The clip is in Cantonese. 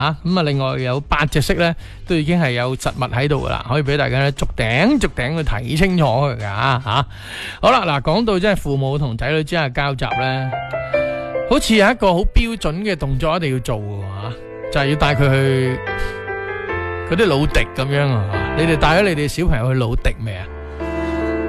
咁啊，另外有8隻色咧，都已經係有實物喺度噶啦，可以俾大家咧逐頂去睇清楚佢噶吓。好啦，嗱，講到即係父母同仔女之間嘅交集咧，好似有一個好標準嘅動作一定要做嘅吓，就係要帶佢去嗰啲魯迪咁樣啊。你哋帶咗你哋小朋友去魯迪未啊？